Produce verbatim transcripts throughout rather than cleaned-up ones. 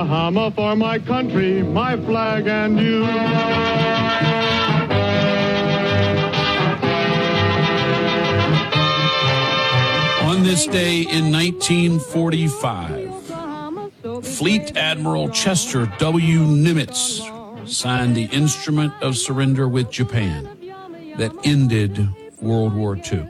Yokohama for my country, my flag, and you. On this day in nineteen forty-five, Fleet Admiral Chester W. Nimitz signed the Instrument of Surrender with Japan that ended World War Two.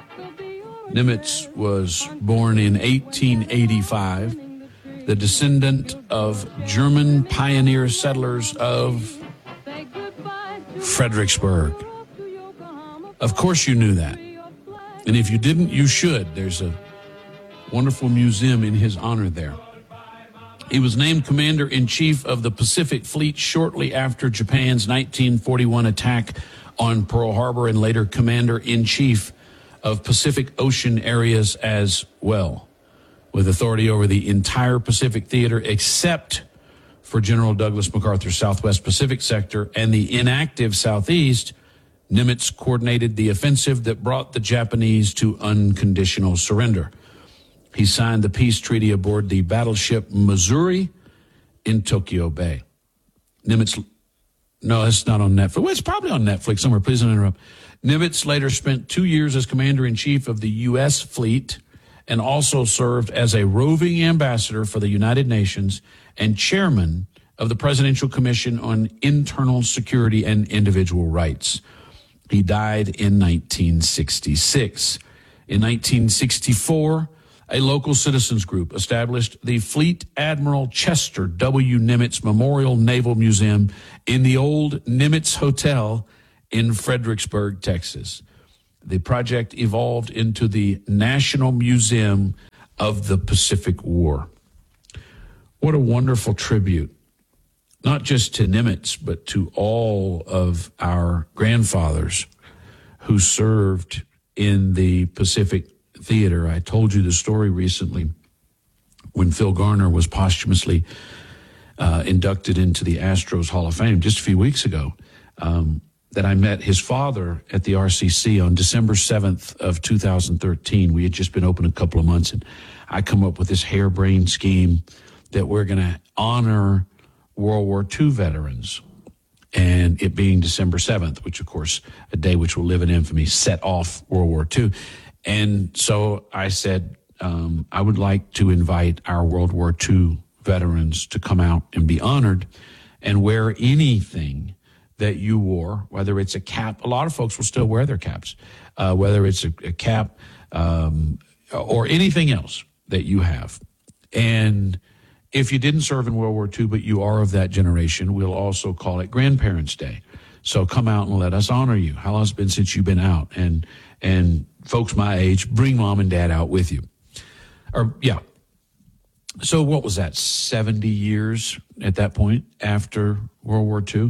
Nimitz was born in eighteen eighty-five, the descendant of German pioneer settlers of Fredericksburg. Of course you knew that. And if you didn't, you should. There's a wonderful museum in his honor there. He was named Commander-in-Chief of the Pacific Fleet shortly after Japan's nineteen forty-one attack on Pearl Harbor, and later Commander-in-Chief of Pacific Ocean areas as well, with authority over the entire Pacific theater except for General Douglas MacArthur's Southwest Pacific sector and the inactive Southeast. Nimitz coordinated the offensive that brought the Japanese to unconditional surrender. He signed the peace treaty aboard the battleship Missouri in Tokyo Bay. Nimitz, no, it's not on Netflix. Well, it's probably on Netflix somewhere. Please don't interrupt. Nimitz later spent two years as commander-in-chief of the U S fleet and also served as a roving ambassador for the United Nations and chairman of the Presidential Commission on Internal Security and Individual Rights. He died in nineteen sixty-six. In nineteen sixty-four, a local citizens group established the Fleet Admiral Chester W. Nimitz Memorial Naval Museum in the old Nimitz Hotel in Fredericksburg, Texas. The project evolved into the National Museum of the Pacific War. What a wonderful tribute, not just to Nimitz, but to all of our grandfathers who served in the Pacific Theater. I told you the story recently when Phil Garner was posthumously uh, inducted into the Astros Hall of Fame just a few weeks ago, um, that I met his father at the R C C on December seventh of two thousand thirteen. We had just been open a couple of months, and I come up with this harebrained scheme that we're going to honor World War Two veterans, and it being December seventh, which, of course, a day which will live in infamy, set off World War Two. And so I said, um, I would like to invite our World War Two veterans to come out and be honored and wear anything that you wore, whether it's a cap. A lot of folks will still wear their caps, uh, whether it's a, a cap um, or anything else that you have. And if you didn't serve in World War Two, but you are of that generation, we'll also call it Grandparents' Day. So come out and let us honor you. How long has it been since you've been out? And and folks my age, bring mom and dad out with you. Or, yeah. So what was that, seventy years at that point after World War Two?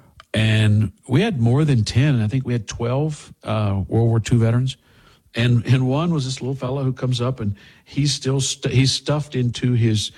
And we had more than ten. I think we had twelve uh, World War Two veterans. And and one was this little fellow who comes up, and he's still st- he's stuffed into his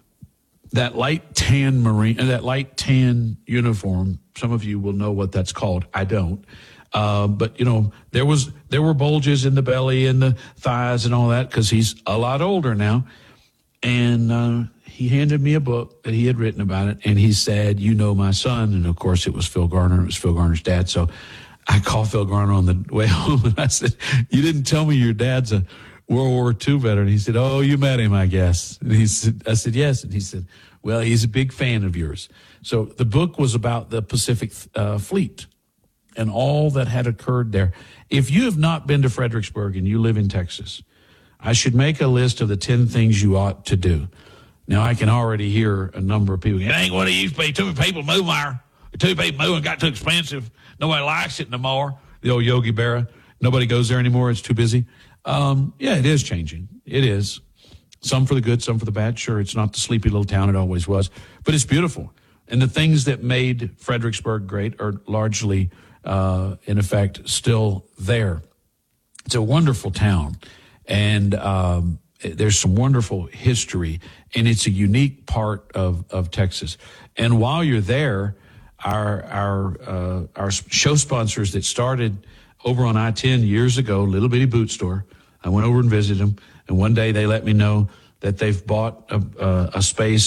that light tan marine, that light tan uniform. Some of you will know what that's called. I don't. Uh, but you know, there was there were bulges in the belly and the thighs and all that because he's a lot older now. And uh, he handed me a book that he had written about it, and he said, "You know my son." And of course, it was Phil Garner. It was Phil Garner's dad. So I called Phil Garner on the way home, and I said, "You didn't tell me your dad's a World War Two veteran." He said, "Oh, you met him, I guess." And he said, I said, "Yes." And he said, "Well, he's a big fan of yours." So the book was about the Pacific uh, Fleet and all that had occurred there. If you have not been to Fredericksburg and you live in Texas, I should make a list of the ten things you ought to do. Now, I can already hear a number of people, "It ain't what it used to be. Too many people move there. Too many people move and got too expensive. Nobody likes it no more." The old Yogi Berra. Nobody goes there anymore. It's too busy. Um, yeah, it is changing. It is. Some for the good, some for the bad. Sure, it's not the sleepy little town it always was, but it's beautiful. And the things that made Fredericksburg great are largely, uh, in effect, still there. It's a wonderful town, and um, there's some wonderful history, and it's a unique part of, of Texas. And while you're there, our our uh, our show sponsors that started over on I ten years ago, Little Bitty Boot Store, I went over and visited them, and one day they let me know that they've bought a, a, a space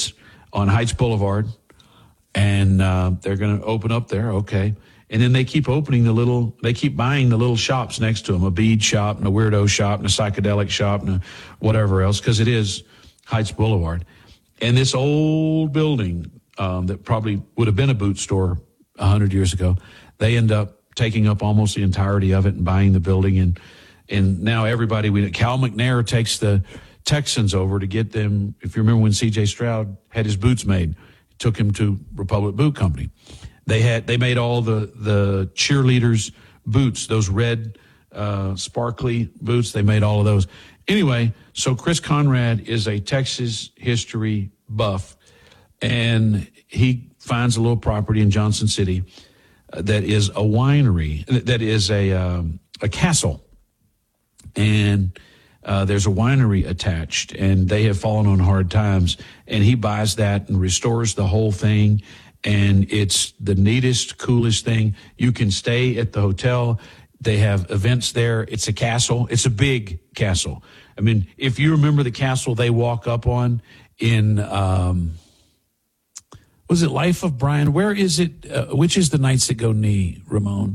on Heights Boulevard, and uh, they're going to open up there. Okay. And then they keep opening the little, they keep buying the little shops next to them, a bead shop and a weirdo shop and a psychedelic shop and a whatever else, because it is Heights Boulevard. And this old building um, that probably would have been a boot store a hundred years ago, they end up taking up almost the entirety of it and buying the building. And and now everybody, we Cal McNair takes the Texans over to get them. If you remember when C J Stroud had his boots made, took him to Republic Boot Company. They had they made all the the cheerleaders' boots, those red uh, sparkly boots. They made all of those. Anyway, so Chris Conrad is a Texas history buff, and he finds a little property in Johnson City uh, that is a winery, that is a um, a castle, and uh, there's a winery attached, and they have fallen on hard times. And he buys that and restores the whole thing, and it's the neatest, coolest thing. You can stay at the hotel. They have events there. It's a castle. It's a big castle. I mean, if you remember the castle they walk up on in, um, was it Life of Brian? Where is it? Uh, which is the Knights That Go Knee, Ramon?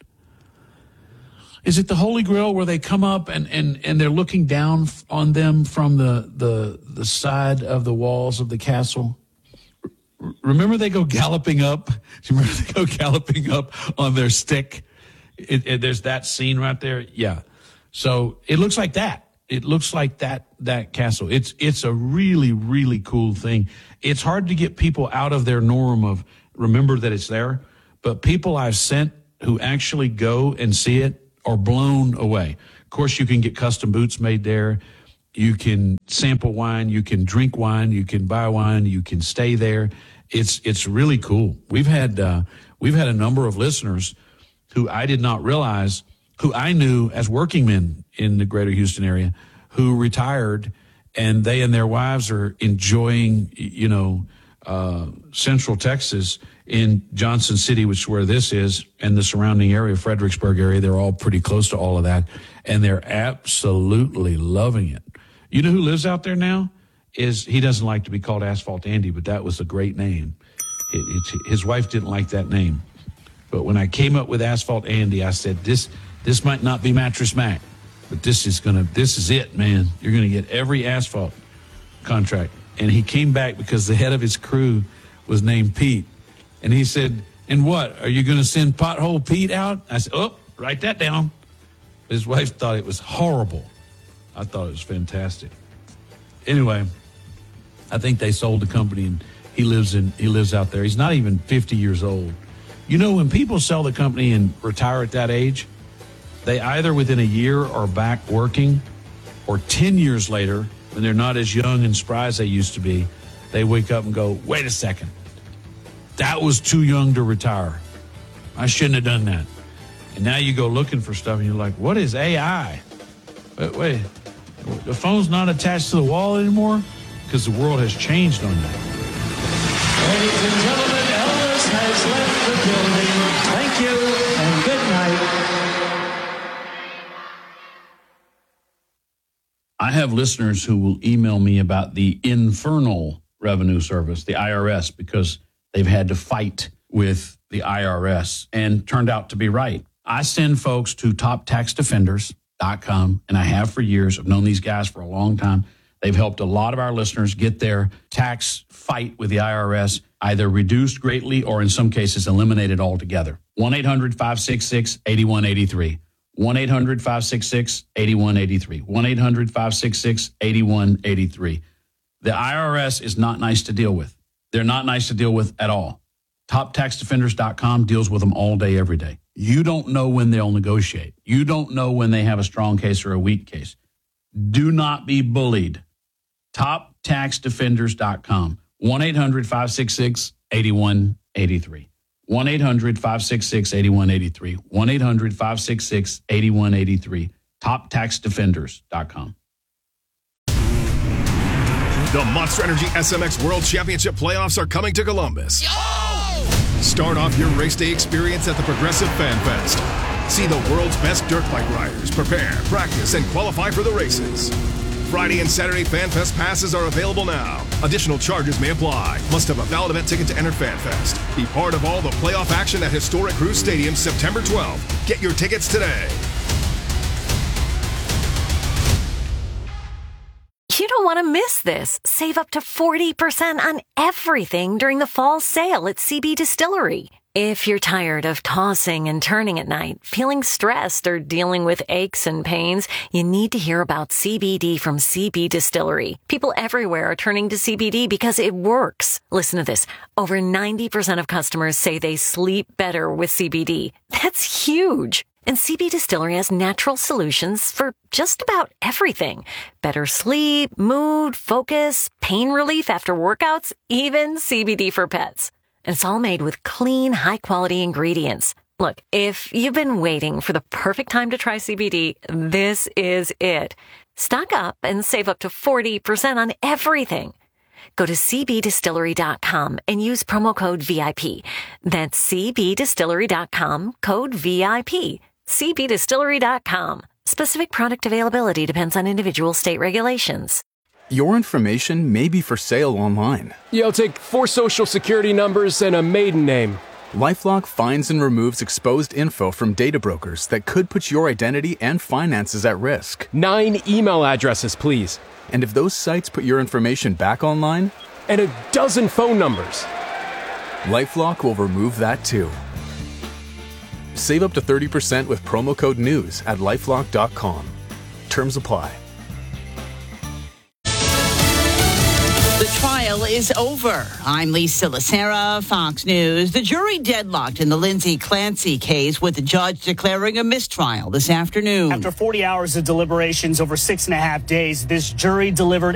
Is it the Holy Grail where they come up and, and, and they're looking down on them from the, the, the side of the walls of the castle? R- remember they go galloping up? Remember they go galloping up on their stick? It, it, there's that scene right there. Yeah. So it looks like that. It looks like that, that castle. It's, it's a really, really cool thing. It's hard to get people out of their norm of remember that it's there, but people I've sent who actually go and see it are blown away. Of course, you can get custom boots made there. You can sample wine. You can drink wine. You can buy wine. You can stay there. It's, it's really cool. We've had, uh, we've had a number of listeners who I did not realize, who I knew as working men in the greater Houston area, who retired, and they and their wives are enjoying, you know, uh, Central Texas in Johnson City, which is where this is, and the surrounding area, Fredericksburg area. They're all pretty close to all of that, and they're absolutely loving it. You know who lives out there now? Is he doesn't like to be called Asphalt Andy, but that was a great name. It, it, his wife didn't like that name. But when I came up with Asphalt Andy, I said, this this might not be Mattress Mac, but this is gonna this is it, man. You're gonna get every asphalt contract. And he came back because the head of his crew was named Pete. And he said, and what? Are you gonna send Pothole Pete out? I said, oh, write that down. His wife thought it was horrible. I thought it was fantastic. Anyway, I think they sold the company and he lives in he lives out there. He's not even fifty years old. You know, when people sell the company and retire at that age, they either within a year are back working, or ten years later, when they're not as young and spry as they used to be, they wake up and go, wait a second, that was too young to retire. I shouldn't have done that. And now you go looking for stuff and you're like, what is A I? Wait, wait, the phone's not attached to the wall anymore? Because the world has changed on you. Ladies and gentlemen, Elvis has left the building. Thank you and good night. I have listeners who will email me about the Infernal Revenue Service, the I R S, because they've had to fight with the I R S and turned out to be right. I send folks to top tax defenders dot com, and I have for years. I've known these guys for a long time. They've helped a lot of our listeners get their tax fight with the I R S either reduced greatly or in some cases eliminated altogether. one eight hundred five six six eight one eight three. one eight hundred five six six eight one eight three. one eight hundred five six six eight one eight three. The I R S is not nice to deal with. They're not nice to deal with at all. top tax defenders dot com deals with them all day, every day. You don't know when they'll negotiate. You don't know when they have a strong case or a weak case. Do not be bullied. top tax defenders dot com. one eight hundred five six six eight one eight three. one eight hundred five six six eight one eight three. one eight hundred five six six eight one eight three. top tax defenders dot com. The Monster Energy S M X World Championship playoffs are coming to Columbus. Yo! Start off your race day experience at the Progressive Fan Fest. See the world's best dirt bike riders prepare, practice, and qualify for the races. Friday and Saturday Fan Fest passes are available now. Additional charges may apply. Must have a valid event ticket to enter FanFest. Be part of all the playoff action at historic Cruise Stadium September twelfth. Get your tickets today. You don't want to miss this. Save up to forty percent on everything during the fall sale at C B Distillery. If you're tired of tossing and turning at night, feeling stressed, or dealing with aches and pains, you need to hear about C B D from C B Distillery. People everywhere are turning to C B D because it works. Listen to this. Over ninety percent of customers say they sleep better with C B D. That's huge. And C B Distillery has natural solutions for just about everything. Better sleep, mood, focus, pain relief after workouts, even C B D for pets. And it's all made with clean, high-quality ingredients. Look, if you've been waiting for the perfect time to try C B D, this is it. Stock up and save up to forty percent on everything. Go to c b distillery dot com and use promo code V I P. That's c b distillery dot com, code V I P. c b distillery dot com. Specific product availability depends on individual state regulations. Your information may be for sale online. Yeah, I'll take four social security numbers and a maiden name. LifeLock finds and removes exposed info from data brokers that could put your identity and finances at risk. Nine email addresses, please. And if those sites put your information back online? And a dozen phone numbers. LifeLock will remove that too. Save up to thirty percent with promo code NEWS at lifelock dot com. Terms apply. The trial is over. I'm Lisa Lacera, Fox News. The jury deadlocked in the Lindsay Clancy case with the judge declaring a mistrial this afternoon. After forty hours of deliberations over six and a half days, this jury delivered